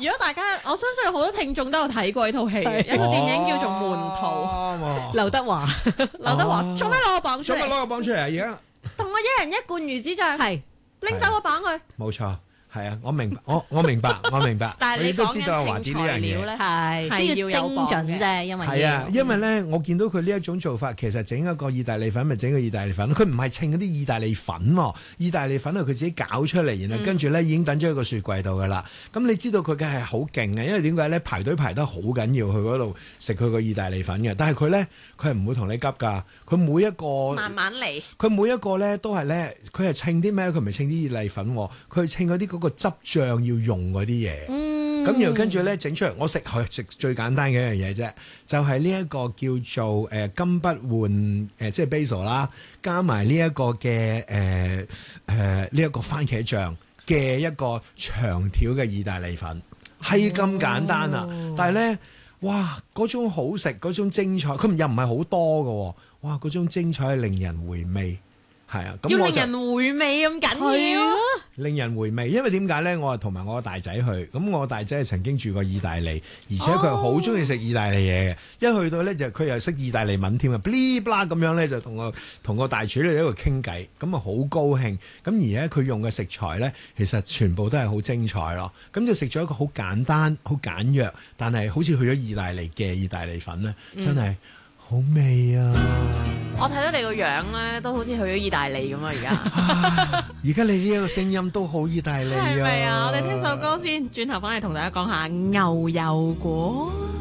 如果大家，我相信好多聽眾都有睇過呢套戲嘅，有套電影叫做《門徒》， 劉德華， 劉德華做咩攞個榜出嚟？ 做乜攞個榜出嚟啊？而家同我一人一罐魚子醬， 係拎走個榜去。 冇錯。係啊，我明白，我明白，我明白。 但係你我都知講道華嘅啲呢樣嘢。 材料咧， 係係要精要有磅嘅準啫，因為係啊，因為咧，我見到佢呢一種做法，其實整一個意大利粉咪整個意大利粉，佢唔係稱嗰啲意大利粉喎，意大利粉係佢自己搞出嚟，然後跟住咧已經等咗喺個雪櫃度噶啦。咁你知道佢嘅係好勁嘅，因為點解咧排隊排得好緊要，去嗰度食佢個意大利粉嘅。但係佢咧，佢係唔會同你急㗎，佢每一個慢慢嚟。 佢每一個咧都係咧，佢係稱啲咩？佢唔係稱啲意大利粉喎，佢係稱嗰啲嗰個汁醬要用嗰啲嘢。咁然後跟住咧整出嚟，我食最簡單嘅一樣嘢啫，就係呢一個叫做金不換即係 basil 啦，加埋呢一個嘅呢一個番茄醬嘅一個長條嘅意大利粉，係咁簡單啊！但係咧，哇嗰種好食，嗰種精彩，佢又唔係好多嘅，哇嗰種精彩係令人回味。係啊，咁我就要令人回味咁緊要。 令人回味，因為點解咧？我係同埋我個大仔去，咁我大仔係曾經住過意大利，而且佢係好中意食意大利嘢嘅。一去到咧就佢又識意大利文添啊，bli bla 咁樣咧就同個大廚咧喺度傾偈，咁啊好高興。咁而家佢用嘅食材咧，其實全部都係好精彩咯。咁就食咗一個好簡單、好簡約，但係好似去咗意大利嘅意大利粉咧，真係好味啊！ 我睇到你個樣咧，都好似去咗意大利咁啊！而家而家你呢一個聲音都好意大利啊！ 係咪啊？我哋聽首歌先，轉頭翻嚟同大家講下牛油果。